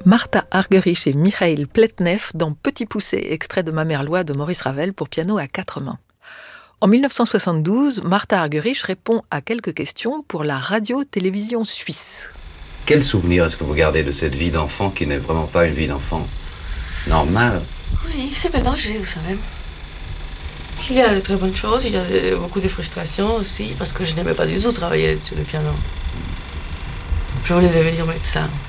Martha Argerich et Mikhail Pletnev dans Petit Poucet, extrait de Ma mère loi de Maurice Ravel pour piano à 4 mains. En 1972, Martha Argerich répond à quelques questions pour la radio-télévision suisse. Quel souvenir est-ce que vous gardez de cette vie d'enfant qui n'est vraiment pas une vie d'enfant normale? Oui, c'est mélangé, vous savez. Il y a de très bonnes choses, il y a beaucoup de frustrations aussi, parce que je n'aimais pas du tout travailler sur le piano. Je voulais devenir médecin.